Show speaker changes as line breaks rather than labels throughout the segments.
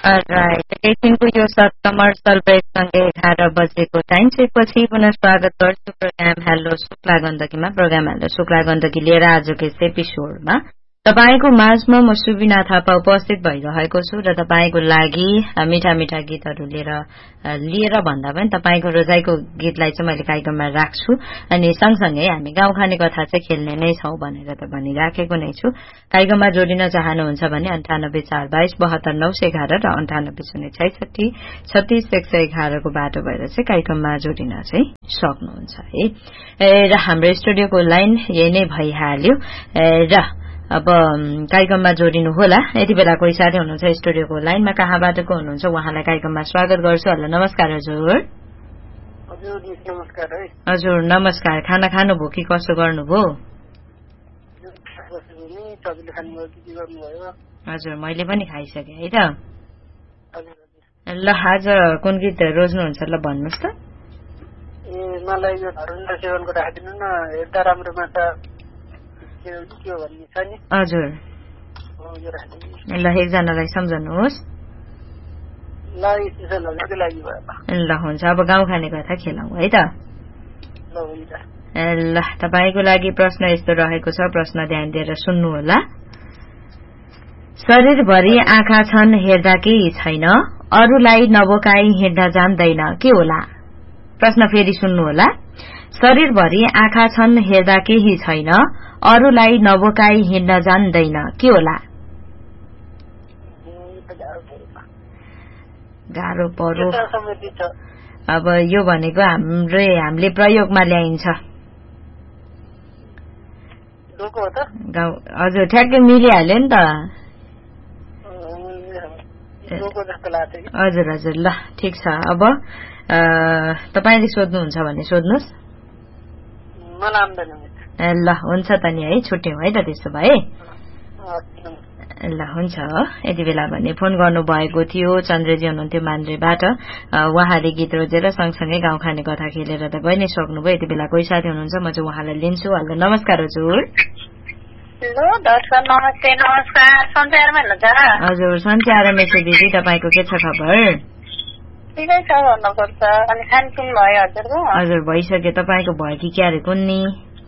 एकछिनको यो सब कमर्सियल ब्रेकसँगै 11 बजेको टाइम चेकपछि पुनः स्वागत गर्छु programme hello Shukla गण्डकीमा। Programme hello Shukla Gandaki लिएर आजको यस एपिसोडमा तपाईको माझमा म सुबिना थापा उपस्थित भइरहेको छु र तपाईको लागि मिठा मिठा गीतहरू लिएर भन्दा पनि तपाईको रोजाइको गीतलाई चाहिँ मैले कार्यक्रममा राख्छु अनि सँगसँगै हामी गाउँखाने कथा चाहिँ खेल्ने नै छौं भनेर त भनिराखेको नै छु। कार्यक्रममा जोडिन चाहनुहुन्छ भने 9842 72 911 र 98 36 111 को बाटो भएर चाहिँ कार्यक्रममा जोडिन चाहिँ सक्नुहुन्छ है। र हाम्रो स्टुडियोको लाइन यही नै भइहाल्यो र अब कार्यक्रममा जोडिनु होला। यति बेला कोही साथी हुनुहुन्छ स्टुडियोको लाइनमा, कहाँबाट को हुनुहुन्छ उहाँलाई कार्यक्रममा स्वागत गर्छु। हेलो नमस्कार हजुर। हजुर नमस्कार। खाना खानुभयो कि कसो गर्नुभयो? हजुर मैले पनि खाइसकेँ है त। ल आज कुन गीत रोज्नुहुन्छ ल भन्नुहोस् त।
मलाई यो धरुन्दा सेवनको राखिदिनु न, हेर्दा राम्रो माछा
हजुर ल एकजनालाई सम्झनुहोस्। ल हुन्छ अब गाउँ खाने कथा खेलौं है त। ल तपाईको लागि प्रश्न यस्तो रहेको छ, प्रश्न ध्यान दिएर सुन्नु होला। शरीरभरि आँखा छन् हेर्दा केही छैन, अरूलाई नबोकाई हिँड्न जान्दैन के होला? प्रश्न फेरि सुन्नु होला। शरीरभरि आँखा छन् हेर्दा केही छैन, अरूलाई नबोकाई हिँड्न जान्दैन के होला? गाह्रो पर्यो। अब यो भनेको हामीले प्रयोगमा ल्याइन्छ। हजुर ठ्याक्कै मिलिहाल्यो नि त। हजुर हजुर ल ठिक छ। अब तपाईले सोध्नुहुन्छ भने सोध्नुहोस्। ल हुन्छ त नि है, छुट्यौं है त त्यसो भए। ल हुन्छ। यति बेला भने फोन गर्नु भएको थियो चन्द्रजी हुनुहुन्थ्यो मान्द्रेबाट, उहाँले गीत रोजेर सँगसँगै गाउँ खाने कथा खेलेर त गइ नै सक्नुभयो। यति बेला कोही साथी हुनुहुन्छ, म चाहिँ उहाँलाई लिन्छु। हेलो नमस्कार हजुर। हजुर सन्चै मेसो दिदी, तपाईको के छ खबर? हजुर भइसक्यो। तपाईको भयो कि क्या अरे कुन्नी?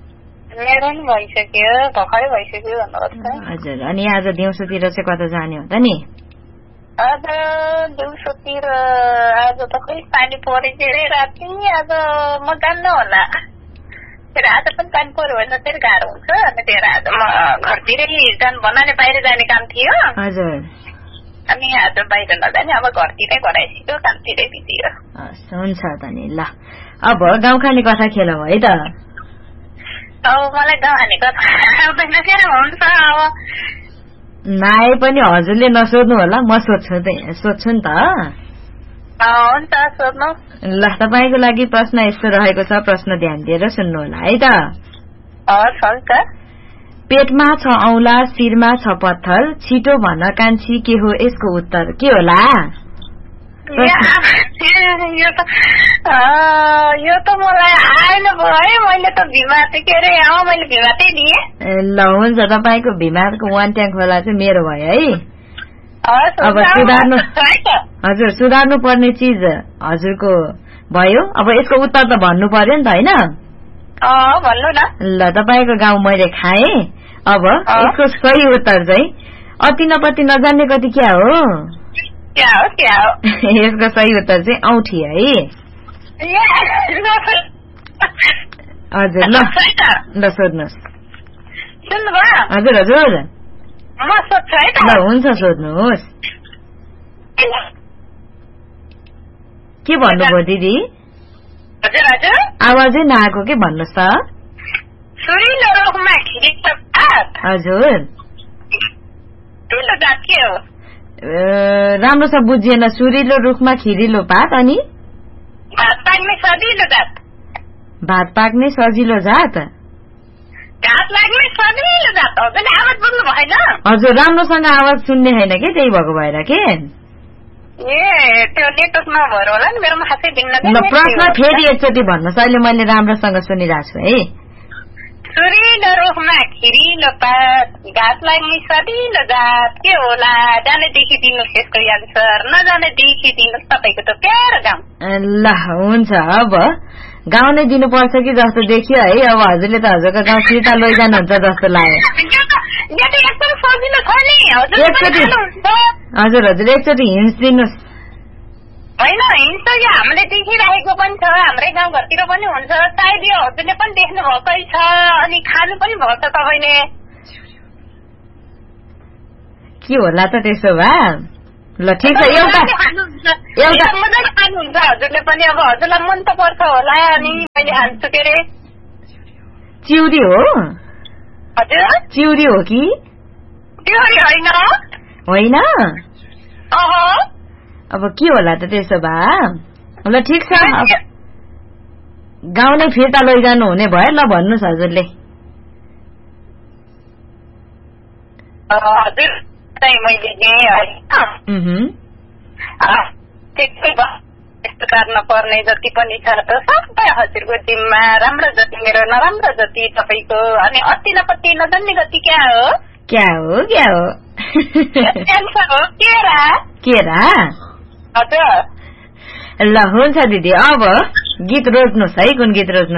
हजुर अनि आज दिउँसोतिर चाहिँ कता जाने हो त नि?
आज दिउँसोतिर आज त खोइ पानी परेको राति, आज म जान्न होला। फेरि आज पनि पानी पर्यो भने फेरि गाह्रो हुन्छ, अनि फेरि आज म घरतिरै बनाउने बाहिर जाने काम थियो।
हजुर
अनि आज बाहिर नजाने, अब घरतिरै गराइसक्यो, कामतिरै बितियो।
हुन्छ त नि। ल अब गाउँ खाने कथा खेलौँ है त।
मलाई गाउँ खाने कथा आउँदैन फेरि हुन्छ। अब
नआए पनि हजुरले नसोध्नु होला, म सोध्छु नि त।
हुन्छ सोध्नु।
ल तपाईको लागि प्रश्न यस्तो रहेको छ, प्रश्न ध्यान दिएर सुन्नु होला है त।
हुन्छ।
पेटमा छ औला, शिरमा छ पत्थर, छिटो भन कान्छी के हो यसको उत्तर के होला?
यो त मलाई आएन भयो है, मैले त भिमाते के अरे मैले भिमातै दिएँ।
ल हुन्छ, तपाईको भिमाको वान ट्याङ्क खोला चाहिँ मेरो भयो है। अब हजुर सुधार्नु पर्ने चिज हजुरको भयो, अब यसको उत्तर त भन्नु पर्यो नि त होइन?
भन्नु न।
ल तपाईको गाउँ मैले खाएँ, अब यसको सही उत्तर चाहिँ अति नपति नजान्ने कति क्या हो? यसको सही उत्तर चाहिँ औठी है। हजुर ल सोध्नुहोस्। हजुर हजुर ल हुन्छ सोध्नुहोस्। के भन्नुभयो दिदी? आवाजै नआएको के भन्नुहोस् त। हजुर राम्रोसँग बुझिएन। सुरिलो रुखमा खिरिलो पात अनि भात पाक्ने सजिलो जात। हजुर राम्रोसँग आवाज सुन्ने छैन कि, त्यही भएको भएर के। प्रश्न फेरि एकचोटि भन्नुहोस्, अहिले मैले राम्रोसँग सुनिरहेको छु है।
सुरिलो रुखमा खिरिलो पात घाँसलाई मिसदिलो जात के होला जाने देखिदिनुहोस् यसको एन्सर नजाने देखिदिनुहोस् तपाईँको त प्यारो गाउँ
ल हुन्छ अब गाउँ नै दिनुपर्छ कि जस्तो देखियो है अब हजुरले त हजुरको गाउँ फिर्ता लैजानुहुन्छ जस्तो लाग्यो हजुर एकचोटि हिन्स दिनुहोस्
होइन हिँड्छ कि हामीले देखिराखेको पनि छ हाम्रै गाउँघरतिर पनि हुन्छ सायद यो हजुरले पनि देख्नु भएकै छ अनि खानु पनि भएको छ तपाईँले
के होला त त्यसो भए ल ठिक छ एउटा
खानुहुन्छ हजुरले पनि अब हजुरलाई मन त पर्छ होला अनि मैले खान्छु के अरे
चिउरी हो
हजुर
चिउरी हो कि
होइन
होइन अब के होला त त्यसो भए ल ठिक छ गाउँ नै फिर्ता लैजानु हुने भयो ल भन्नुहोस् हजुरले
हजुर मैले त्यस्तो गर्न पर्ने जति पनि छ त सबै हजुरको जिम्मा राम्रो जति मेरो नराम्रो जति तपाईँको अनि अति नपत्ति नजान्ने गति क्या हो
केरा
हजुर
ल हुन्छ दिदी अब गीत रोज्नुहोस् है कुन गीत रोज्नु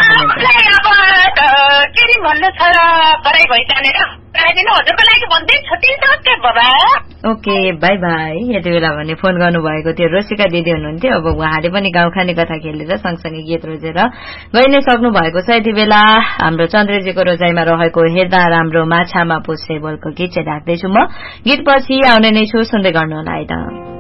के भन्नु छ र पढाइ भइजानेर हजुरको लागि भन्दै छुट्टिन्छ बाबा
ओके बाई बाई यति बेला भने फोन गर्नुभएको थियो रोसिका दिदी हुनुहुन्थ्यो अब उहाँले पनि गाउँ खाने कथा खेलेर सँगसँगै गीत रोजेर गइ नै सक्नु भएको छ यति बेला हाम्रो चन्द्रजीको रोजाइमा रहेको हेर्दा राम्रो माछामा पुछे बोलको गीत चाहिँ राख्दैछु म गीत पछि आउने नै छु सुन्दै गर्नु होला है त